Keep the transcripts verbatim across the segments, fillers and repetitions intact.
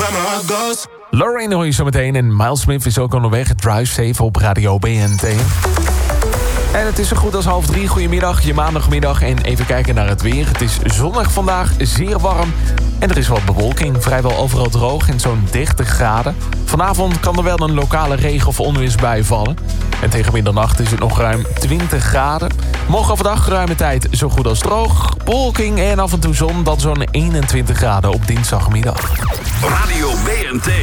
summer goes. Lorraine hoor je zo meteen en Miles Smith is ook onderweg. Drive Safe op Radio B N T. En het is zo goed als half drie. Goedemiddag, je maandagmiddag. En even kijken naar het weer. Het is zonnig vandaag, zeer warm. En er is wat bewolking, vrijwel overal droog en zo'n dertig graden. Vanavond kan er wel een lokale regen- of onweersbui vallen. En tegen middernacht is het nog ruim twintig graden. Morgen overdag ruime tijd zo goed als droog. Bewolking en af en toe zon, dan zo'n eenentwintig graden op dinsdagmiddag. Radio B N T.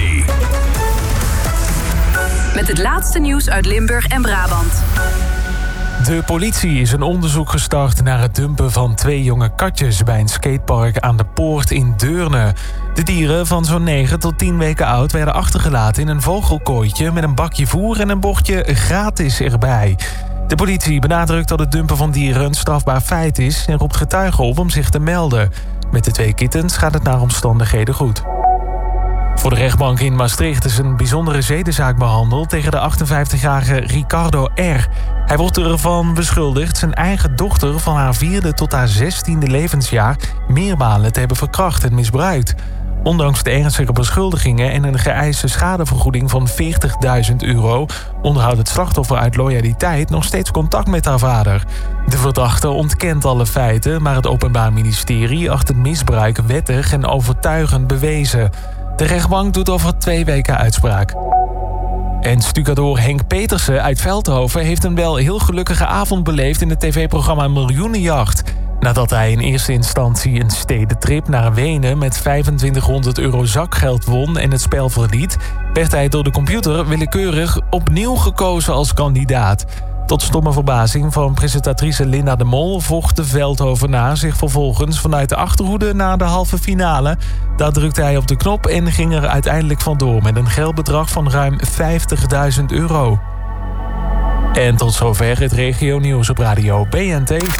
Met het laatste nieuws uit Limburg en Brabant. De politie is een onderzoek gestart naar het dumpen van twee jonge katjes bij een skatepark aan de Poort in Deurne. De dieren van zo'n negen tot tien weken oud werden achtergelaten in een vogelkooitje met een bakje voer en een bordje gratis erbij. De politie benadrukt dat het dumpen van dieren een strafbaar feit is en roept getuigen op om zich te melden. Met de twee kittens gaat het naar omstandigheden goed. Voor de rechtbank in Maastricht is een bijzondere zedenzaak behandeld tegen de achtenvijftigjarige Ricardo R. Hij wordt ervan beschuldigd zijn eigen dochter van haar vierde tot haar zestiende levensjaar meermalen te hebben verkracht en misbruikt. Ondanks de ernstige beschuldigingen en een geëiste schadevergoeding van veertigduizend euro... onderhoudt het slachtoffer uit loyaliteit nog steeds contact met haar vader. De verdachte ontkent alle feiten, maar het Openbaar Ministerie acht het misbruik wettig en overtuigend bewezen. De rechtbank doet over twee weken uitspraak. En stucadoor Henk Petersen uit Veldhoven heeft een wel heel gelukkige avond beleefd in het tv-programma Miljoenenjacht. Nadat hij in eerste instantie een stedentrip naar Wenen met vijfentwintighonderd euro zakgeld won en het spel verliet, werd hij door de computer willekeurig opnieuw gekozen als kandidaat. Tot stomme verbazing van presentatrice Linda de Mol vocht de Veldhovenaar zich vervolgens vanuit de achterhoede naar de halve finale. Daar drukte hij op de knop en ging er uiteindelijk vandoor met een geldbedrag van ruim vijftigduizend euro. En tot zover het regionieuws op Radio B N T.